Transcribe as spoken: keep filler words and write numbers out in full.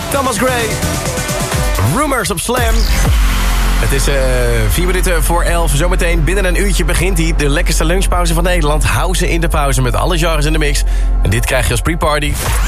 Thomas Gray. Rumors op Slam. Het is uh, vier minuten voor elf. Zometeen binnen een uurtje begint hij. De lekkerste lunchpauze van Nederland. Hou ze in de pauze met alle genres in de mix. En dit krijg je als pre-party.